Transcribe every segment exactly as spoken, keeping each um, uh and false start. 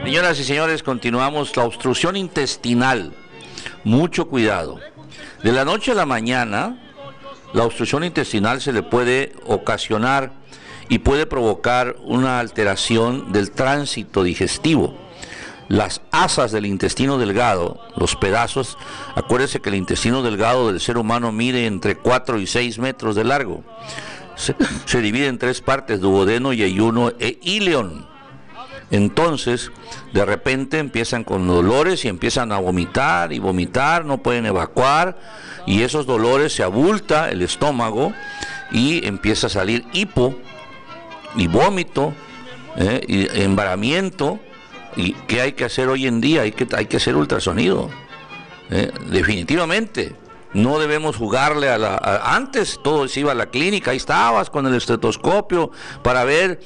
Señoras y señores, continuamos la obstrucción intestinal. Mucho cuidado. De la noche a la mañana, la obstrucción intestinal se le puede ocasionar y puede provocar una alteración del tránsito digestivo. Las asas del intestino delgado, los pedazos, acuérdese que el intestino delgado del ser humano mide entre cuatro y seis metros de largo. Se, se divide en tres partes, duodeno, yeyuno e ileón. Entonces, de repente empiezan con dolores y empiezan a vomitar y vomitar, no pueden evacuar, y esos dolores se abulta el estómago y empieza a salir hipo y vómito, eh, y embaramiento. ¿Y qué hay que hacer hoy en día? Hay que, hay que hacer ultrasonido. Eh, definitivamente. No debemos jugarle a la... A, antes todo se iba a la clínica, ahí estabas con el estetoscopio para ver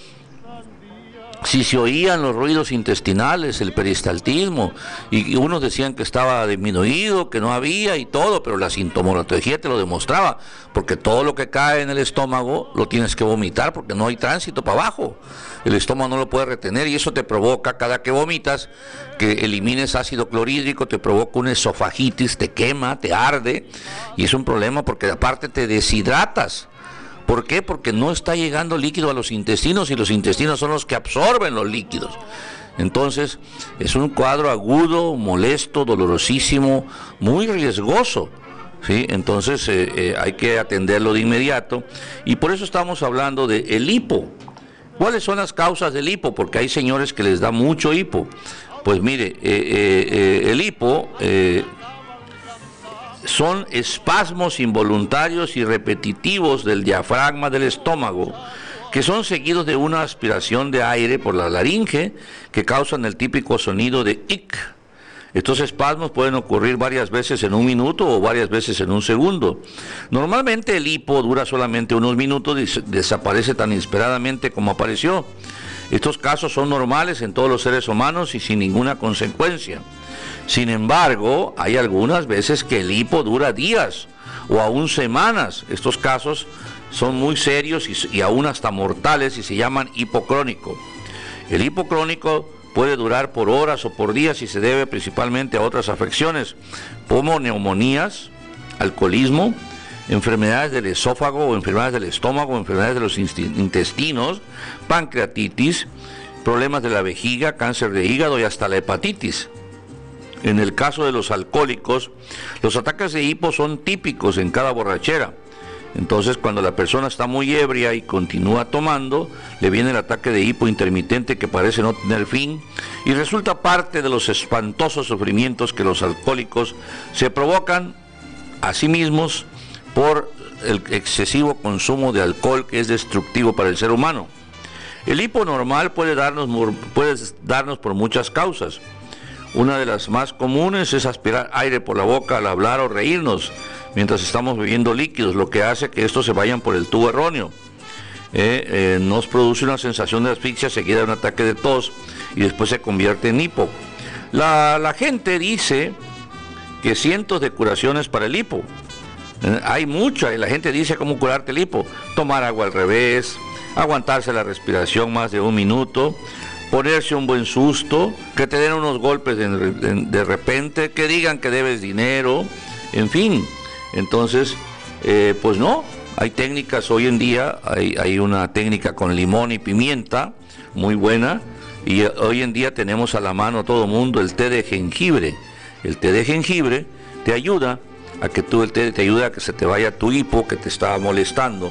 si se oían los ruidos intestinales, el peristaltismo, y, y unos decían que estaba disminuido, que no había y todo, pero la sintomatología te lo demostraba, porque todo lo que cae en el estómago lo tienes que vomitar, porque no hay tránsito para abajo, el estómago no lo puede retener, y eso te provoca, cada que vomitas, que elimines ácido clorhídrico, te provoca una esofagitis, te quema, te arde, y es un problema porque aparte te deshidratas. ¿Por qué? Porque no está llegando líquido a los intestinos y los intestinos son los que absorben los líquidos. Entonces, es un cuadro agudo, molesto, dolorosísimo, muy riesgoso, ¿sí? Entonces, eh, eh, hay que atenderlo de inmediato y por eso estamos hablando de el hipo. ¿Cuáles son las causas del hipo? Porque hay señores que les da mucho hipo. Pues mire, eh, eh, eh, el hipo... Eh, son espasmos involuntarios y repetitivos del diafragma del estómago que son seguidos de una aspiración de aire por la laringe que causan el típico sonido de ic. Estos espasmos pueden ocurrir varias veces en un minuto o varias veces en un segundo. Normalmente el hipo dura solamente unos minutos y desaparece tan inesperadamente como apareció. Estos casos son normales en todos los seres humanos y sin ninguna consecuencia. Sin embargo, hay algunas veces que el hipo dura días o aún semanas. Estos casos son muy serios y, y aún hasta mortales y se llaman hipocrónico. El hipocrónico puede durar por horas o por días y se debe principalmente a otras afecciones, como neumonías, alcoholismo, enfermedades del esófago o enfermedades del estómago, enfermedades de los intestinos, pancreatitis, problemas de la vejiga, cáncer de hígado y hasta la hepatitis. En el caso de los alcohólicos, los ataques de hipo son típicos en cada borrachera. Entonces, cuando la persona está muy ebria y continúa tomando, le viene el ataque de hipo intermitente que parece no tener fin y resulta parte de los espantosos sufrimientos que los alcohólicos se provocan a sí mismos por el excesivo consumo de alcohol que es destructivo para el ser humano. El hipo normal puede darnos, puede darnos por muchas causas. Una de las más comunes es aspirar aire por la boca al hablar o reírnos mientras estamos bebiendo líquidos, lo que hace que estos se vayan por el tubo erróneo. Eh, eh, nos produce una sensación de asfixia seguida de un ataque de tos y después se convierte en hipo. La, la gente dice que cientos de curaciones para el hipo. Eh, hay mucha y la gente dice cómo curarte el hipo. Tomar agua al revés, aguantarse la respiración más de un minuto, ponerse un buen susto, que te den unos golpes de, de, de repente, que digan que debes dinero, en fin. Entonces, eh, pues no, hay técnicas hoy en día, hay, hay una técnica con limón y pimienta, muy buena, y hoy en día tenemos a la mano todo mundo el té de jengibre. El té de jengibre te ayuda a que tú, el té te ayuda a que se te vaya tu hipo que te está molestando,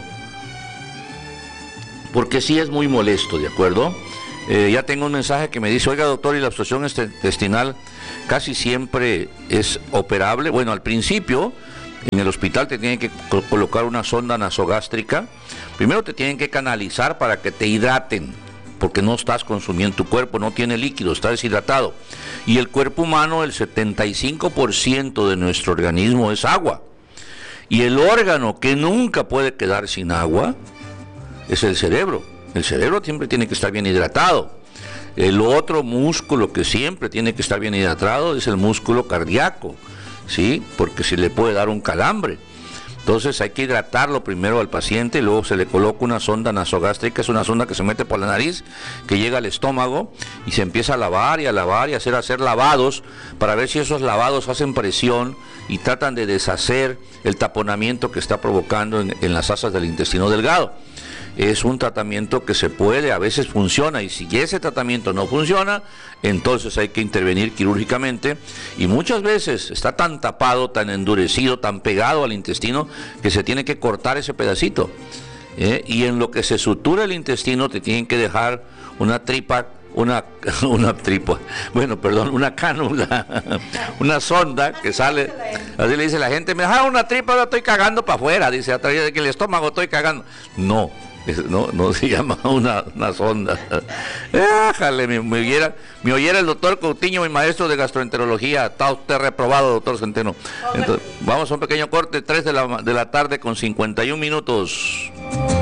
porque sí es muy molesto, ¿de acuerdo? Eh, ya tengo un mensaje que me dice, oiga doctor, y la obstrucción intestinal casi siempre es operable. Bueno, al principio en el hospital te tienen que colocar una sonda nasogástrica. Primero te tienen que canalizar para que te hidraten, porque no estás consumiendo, tu cuerpo no tiene líquido, está deshidratado. Y el cuerpo humano, el setenta y cinco por ciento de nuestro organismo es agua. Y el órgano que nunca puede quedar sin agua es el cerebro. El cerebro siempre tiene que estar bien hidratado. El otro músculo que siempre tiene que estar bien hidratado es el músculo cardíaco, ¿sí? Porque se le puede dar un calambre. Entonces hay que hidratarlo primero al paciente y luego se le coloca una sonda nasogástrica, es una sonda que se mete por la nariz, que llega al estómago y se empieza a lavar y a lavar y a hacer, hacer lavados para ver si esos lavados hacen presión y tratan de deshacer el taponamiento que está provocando en, en las asas del intestino delgado. Es un tratamiento que se puede, a veces funciona, y si ese tratamiento no funciona, entonces hay que intervenir quirúrgicamente, y muchas veces está tan tapado, tan endurecido, tan pegado al intestino, que se tiene que cortar ese pedacito, ¿eh? Y en lo que se sutura el intestino te tienen que dejar una tripa, una, una tripa, bueno, perdón, una cánula, una sonda que sale, así le dice la gente, me dejaron una tripa, ahora estoy cagando para afuera, dice, a través de que el estómago estoy cagando. No. No, no se llama una, una sonda. Ájale, me, me, oyera, me oyera el doctor Coutinho, mi maestro de gastroenterología. Está usted reprobado, doctor Centeno. Entonces, vamos a un pequeño corte, tres de la, de la tarde con cincuenta y un minutos.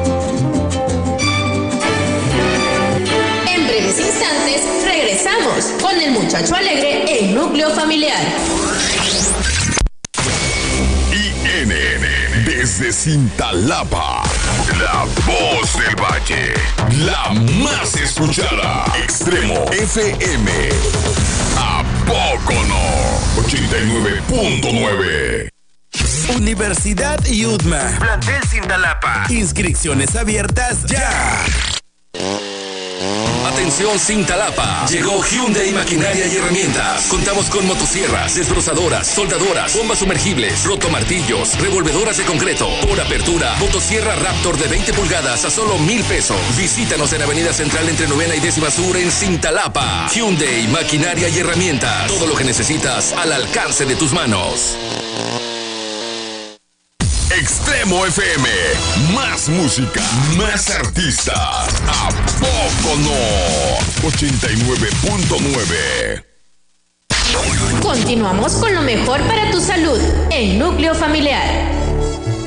En breves instantes regresamos con el muchacho alegre, el núcleo familiar. I N N desde Cintalapa, la voz del valle, la más escuchada. Extremo F M. ¿A poco no? ochenta y nueve punto nueve. Universidad U D M A. Plantel Cintalapa. Inscripciones abiertas ya. Atención Cintalapa, llegó Hyundai Maquinaria y Herramientas. Contamos con motosierras, desbrozadoras, soldadoras, bombas sumergibles, rotomartillos, revolvedoras de concreto. Por apertura, motosierra Raptor de veinte pulgadas a solo mil pesos. Visítanos en Avenida Central entre Novena y Décima Sur en Cintalapa. Hyundai Maquinaria y Herramientas. Todo lo que necesitas al alcance de tus manos. Extremo F M, más música, más artistas. ¿A poco no? ochenta y nueve punto nueve. Continuamos con lo mejor para tu salud, el núcleo familiar.